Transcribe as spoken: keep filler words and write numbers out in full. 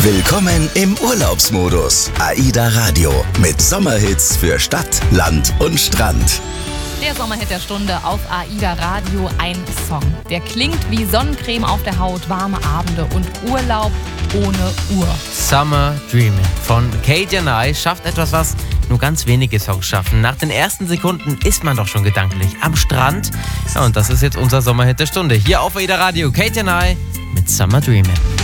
Willkommen im Urlaubsmodus. AIDA Radio mit Sommerhits für Stadt, Land und Strand. Der Sommerhit der Stunde auf AIDA Radio, ein Song. Der klingt wie Sonnencreme auf der Haut, warme Abende und Urlaub ohne Uhr. Summer Dreaming von Kate Janai schafft etwas, was nur ganz wenige Songs schaffen. Nach den ersten Sekunden ist man doch schon gedanklich am Strand. Ja, und das ist jetzt unser Sommerhit der Stunde. Hier auf AIDA Radio, Kate Janai mit Summer Dreaming.